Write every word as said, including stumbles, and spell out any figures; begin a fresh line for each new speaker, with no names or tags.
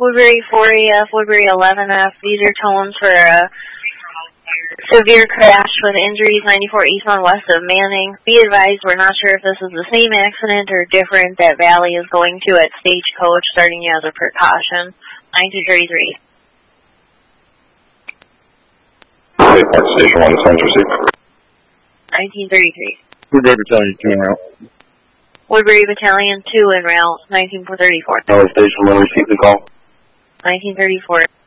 Woodbury four A F, Woodbury eleven F. These are tones for a severe crash with injuries ninety-four eastbound west of Manning. Be advised, we're not sure if this is the same accident or different that Valley is going to at Stagecoach, starting you as a precaution. nineteen thirty-three.
Station one, Central six.
nineteen thirty-three.
Woodbury Battalion two en route.
Woodbury Battalion two en route, nineteen thirty-four.
No, Station one, receive the call.
nineteen thirty-four.